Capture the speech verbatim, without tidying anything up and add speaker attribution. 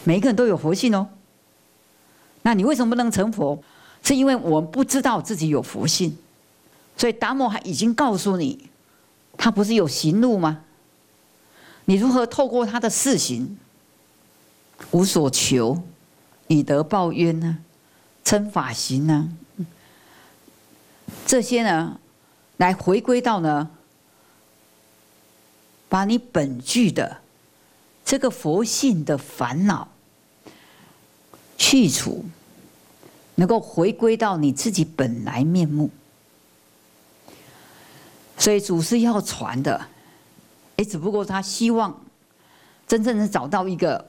Speaker 1: 每一个人都有佛性哦。那你为什么不能成佛？是因为我们不知道自己有佛性，所以达摩还已经告诉你，他不是有行路吗？你如何透过他的四行，无所求，以德报怨呢？称法行呢？这些呢，来回归到呢，把你本具的这个佛性的烦恼去除，能够回归到你自己本来面目。所以祖师要传的，也只不过他希望真正的找到一个